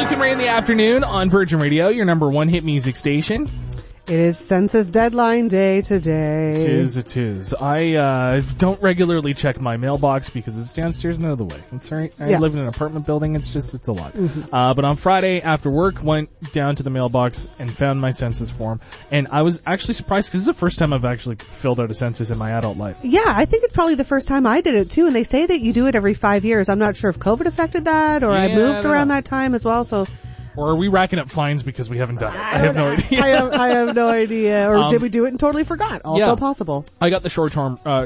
Luke and Ray in the afternoon on Virgin Radio, your number one hit music station. It is census deadline day today. It is. I don't regularly check my mailbox because it's downstairs and out of the way. It's all right. I live in an apartment building. It's a lot. Mm-hmm. But on Friday after work, went down to the mailbox and found my census form. And I was actually surprised because this is the first time I've actually filled out a census in my adult life. Yeah, I think it's probably the first time I did it too. And they say that you do it every 5 years. I'm not sure if COVID affected that or I moved around that time as well. So. Or are we racking up fines because we haven't done it? I have no idea. I have no idea. Or did we do it and totally forgot? Also possible. I got the short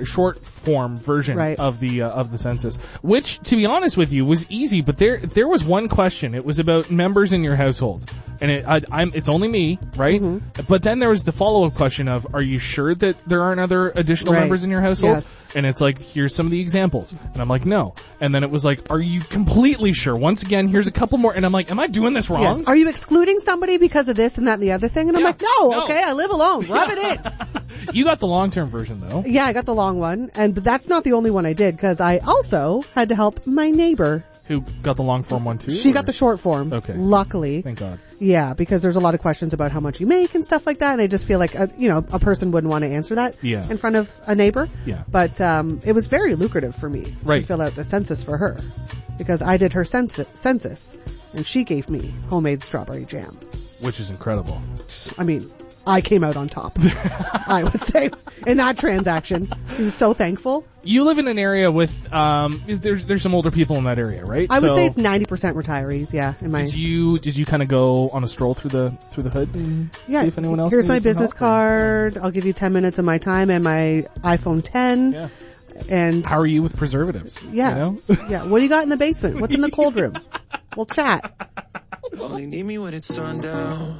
form version of the census, which, to be honest with you, was easy. But there was one question. It was about members in your household, and it's only me, right? Mm-hmm. But then there was the follow-up question of, are you sure that there aren't other additional members in your household? Yes. And it's like, here's some of the examples, and I'm like, no. And then it was like, are you completely sure? Once again, here's a couple more, and I'm like, am I doing this wrong? Yes. Are you excluding somebody because of this and that and the other thing? And I'm like, no, okay, I live alone. Rub it in. You got the long-term version, though. Yeah, I got the long one. But that's not the only one I did, because I also had to help my neighbor. Who got the long form one, too? She got the short form. Okay. Luckily. Thank God. Yeah, because there's a lot of questions about how much you make and stuff like that, and I just feel like, a person wouldn't want to answer that in front of a neighbor. Yeah. But it was very lucrative for me to fill out the census for her, because I did her census, and she gave me homemade strawberry jam. Which is incredible. I mean, I came out on top, I would say, in that transaction. She was so thankful. You live in an area with, there's some older people in that area, right? I would say it's 90% retirees, yeah. Did you kind of go on a stroll through the hood and see if anyone else Here's my business card. I'll give you 10 minutes of my time and my iPhone 10. Yeah. And how are you with preservatives? Yeah. You know? Yeah. What do you got in the basement? What's in the cold room? We'll chat. Only need me when it's sundown.